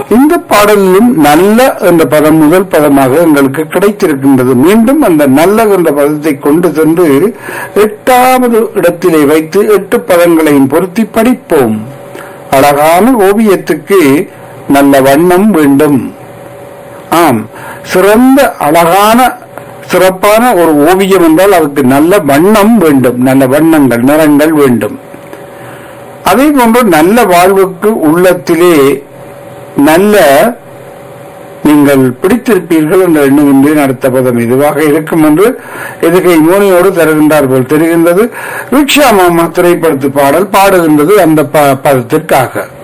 இந்த பாடலிலும் நல்ல என்ற பதம் முதல் பதமாக எங்களுக்கு கிடைத்திருக்கின்றது. மீண்டும் அந்த நல்ல என்ற பதத்தை கொண்டு சென்று 8வது இடத்திலே வைத்து 8 பதங்களையும் பொருத்தி படிப்போம். அழகான ஓவியத்துக்கு நல்ல வண்ணம் வேண்டும். ஆம், சிறந்த அழகான சிறப்பான ஒரு ஓவியம் என்றால் அதுக்கு நல்ல வண்ணம் வேண்டும், நல்ல வண்ணங்கள் நிறங்கள் வேண்டும். அதே போன்று நல்ல வாழ்வுக்கு உள்ளத்திலே நல்ல நீங்கள் பிடித்திருப்பீர்கள் என்று எண்ணுகின்றேன். அடுத்த பதம் இதுவாக இருக்கும் என்று எதுகை மோனியோடு தருகின்றார்கள் தெரிகின்றது. ரிக்ஷா மாமா திரைப்படத்து பாடல் பாடுகின்றது அந்த பதத்திற்காக.